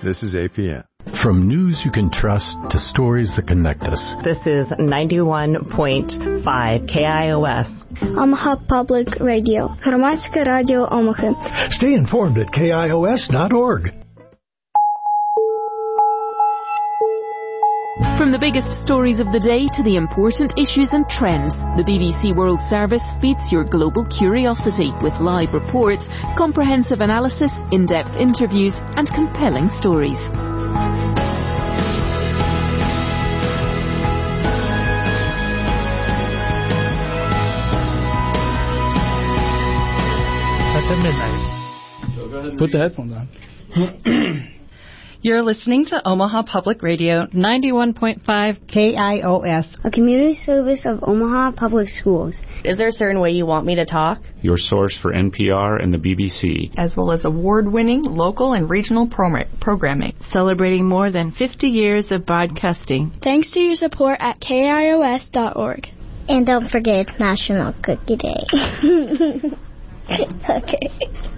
This is APN. From news you can trust to stories that connect us. This is 91.5 KIOS. Omaha Public Radio. Громадське радіо Омахи. Stay informed at KIOS.org. From the biggest stories of the day to the important issues and trends, the BBC World Service feeds your global curiosity with live reports, comprehensive analysis, in-depth interviews and compelling stories. That's at midnight. Put the headphones on. You're listening to Omaha Public Radio 91.5 KIOS, a community service of Omaha Public Schools. Is there a certain way you want me to talk? Your source for NPR and the BBC. As well as award-winning local and regional programming. Celebrating more than 50 years of broadcasting. Thanks to your support at KIOS.org. And don't forget it's National Cookie Day. Okay.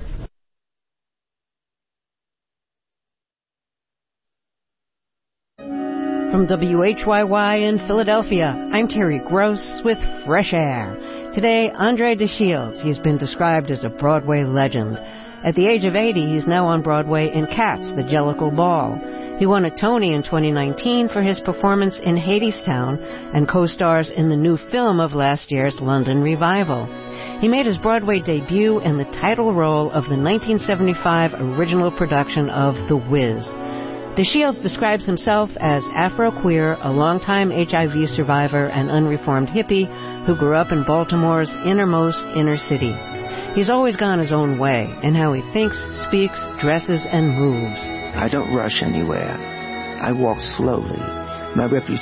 From WHYY in Philadelphia, I'm Terry Gross with Fresh Air. Today, Andre DeShields. He's been described as a Broadway legend. At the age of 80, he's now on Broadway in Cats, the Jellicle Ball. He won a Tony in 2019 for his performance in Hadestown and co-stars in the new film of last year's London revival. He made his Broadway debut in the title role of the 1975 original production of The Wiz. DeShields describes himself as Afro-queer, a longtime HIV survivor and unreformed hippie who grew up in Baltimore's innermost inner city. He's always gone his own way in how he thinks, speaks, dresses, and moves. I don't rush anywhere. I walk slowly. My reputation